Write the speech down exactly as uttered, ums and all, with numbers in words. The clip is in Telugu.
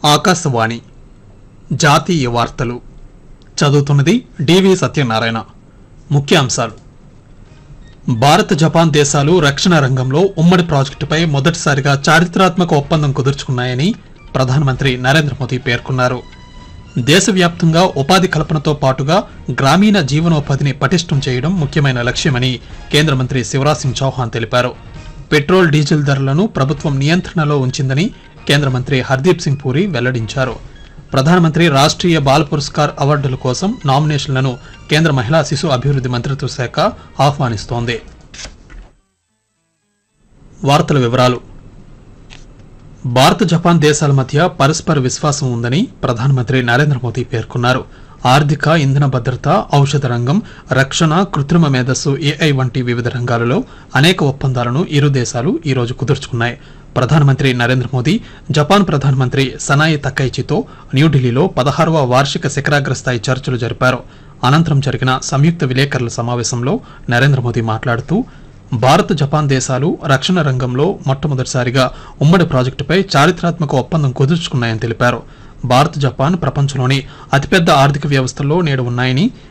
ఆకాశవాణి జాతీయ వార్తలు చదువుతున్నది డివి సత్యనారాయణ. ముఖ్యాంశాలు: భారత్ జపాన్ దేశాలు రక్షణ రంగంలో ఉమ్మడి ప్రాజెక్టుపై మొదటిసారిగా చారిత్రాత్మక ఒప్పందం కుదుర్చుకున్నాయని ప్రధానమంత్రి నరేంద్ర మోదీ పేర్కొన్నారు. దేశవ్యాప్తంగా ఉపాధి కల్పనతో పాటుగా గ్రామీణ జీవనోపాధిని పటిష్టం చేయడం ముఖ్యమైన లక్ష్యమని కేంద్ర మంత్రి శివరాజ్ సింగ్ చౌహాన్ తెలిపారు. పెట్రోల్, డీజిల్ ధరలను ప్రభుత్వం నియంత్రణలో ఉంచిందని కేంద్ర మంత్రి హర్దీప్ సింగ్ పూరి వెల్లడించారు. ప్రధానమంత్రి రాష్ట్రీయ బాల పురస్కార్ అవార్డుల కోసం నామినేషన్లను కేంద్ర మహిళా శిశు అభివృద్ధి మంత్రిత్వ శాఖ ఆహ్వానిస్తోంది. వార్తల వివరాలు: భారత్ జపాన్ దేశాల మధ్య పరస్పర విశ్వాసం ఉందని ప్రధానమంత్రి నరేంద్ర మోదీ పేర్కొన్నారు. ఆర్థిక, ఇంధన భద్రత, ఔషధ రంగం, రక్షణ, కృత్రిమ మేధస్సు, ఏఐ వంటి వివిధ రంగాలలో అనేక ఒప్పందాలను ఇరు దేశాలు ఈ రోజు కుదుర్చుకున్నాయి. ప్రధానమంత్రి నరేంద్ర మోదీ జపాన్ ప్రధానమంత్రి సనాయి తకైచితో న్యూఢిల్లీలో పదహారవ వార్షిక శిఖరాగ్ర స్థాయి చర్చలు జరిపారు. అనంతరం జరిగిన సంయుక్త విలేకరుల సమావేశంలో నరేంద్ర మోదీ మాట్లాడుతూ, భారత్ జపాన్ దేశాలు రక్షణ రంగంలో మొట్టమొదటిసారిగా ఉమ్మడి ప్రాజెక్టుపై చారిత్రాత్మక ఒప్పందం కుదుర్చుకున్నాయని తెలిపారు. భారత్ జపాన్ ప్రపంచంలోని అతిపెద్ద ఆర్థిక వ్యవస్థల్లో నేడు ఉన్నాయని,